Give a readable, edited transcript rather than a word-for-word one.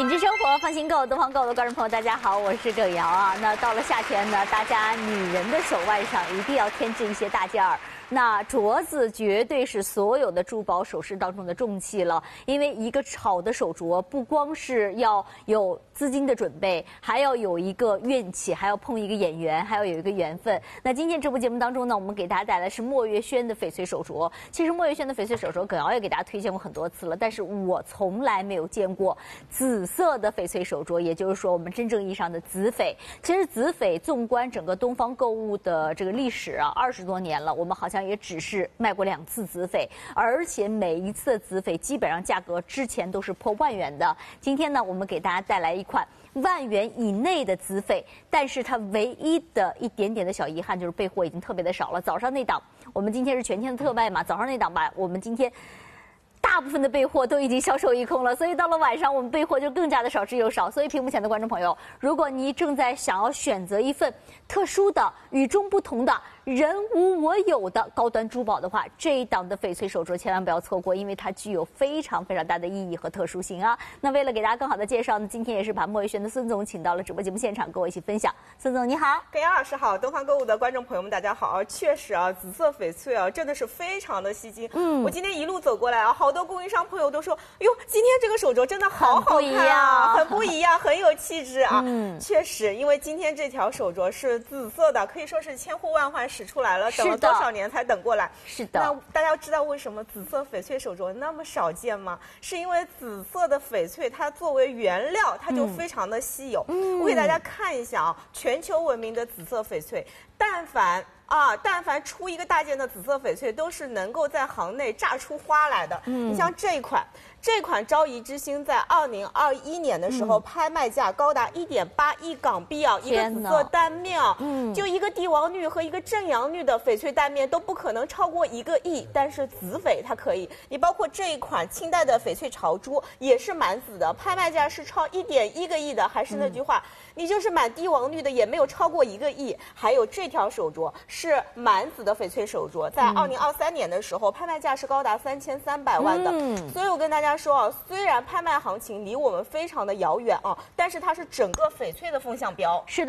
品质生活，放心购，东方购的观众朋友，大家好，我是郑瑶啊。那到了夏天呢，大家女人的手腕上一定要添置一些大件儿。那镯子绝对是所有的珠宝首饰当中的重器了，因为一个好的手镯不光是要有资金的准备，还要有一个运气，还要碰一个眼缘，还要有一个缘分。那今天这部节目当中呢，我们给大家带来是墨月轩的翡翠手镯。其实墨月轩的翡翠手镯，耿瑶也给大家推荐过很多次了，但是我从来没有见过紫色的翡翠手镯，也就是说我们真正意义上的紫翡。其实紫翡纵观整个东方购物的这个历史啊，20多年了，我们好像也只是卖过2次紫翡，而且每一次的紫翡基本上价格之前都是破万元的。今天呢，我们给大家带来一款万元以内的紫翡，但是它唯一的一点点的小遗憾就是备货已经特别的少了。早上那档，我们今天是全天的特卖嘛，早上那档吧，我们今天大部分的备货都已经销售一空了，所以到了晚上我们备货就更加的少之又少。所以屏幕前的观众朋友，如果你正在想要选择一份特殊的、与众不同的、人无我有的高端珠宝的话，这一档的翡翠手镯千万不要错过，因为它具有非常非常大的意义和特殊性啊。那为了给大家更好的介绍呢，今天也是把墨月轩的孙总请到了直播节目现场，跟我一起分享。孙总你好。 耿瑶老师好，东方购物的观众朋友们大家好。确实啊，紫色翡翠啊真的是非常的吸睛。我今天一路走过来啊，好多供应商朋友都说，哎呦，今天这个手镯真的好好看啊，很不一样，很有气质啊。确实，因为今天这条手镯是紫色的，可以说是千呼万唤始出来了，等了多少年才等过来？ 是的。 那大家知道为什么紫色翡翠手镯那么少见吗？是因为紫色的翡翠它作为原料，它就非常的稀有。我给大家看一下啊，全球闻名的紫色翡翠，但凡出一个大件的紫色翡翠，都是能够在行内炸出花来的。你像这款昭仪之星在2021年的时候，拍卖价高达1.8亿港币啊，一个紫色单面啊，就一个帝王绿和一个正阳绿的翡翠单面都不可能超过1个亿，但是紫翡它可以。你包括这一款清代的翡翠朝珠也是满紫的，拍卖价是超1.1个亿的。还是那句话，你就是满帝王绿的也没有超过1个亿。还有这条手镯是满紫的翡翠手镯，在2023年的时候，拍卖价是高达3300万的。所以我跟大家说啊，虽然拍卖行情离我们非常的遥远啊，但是它是整个翡翠的风向标。 是的。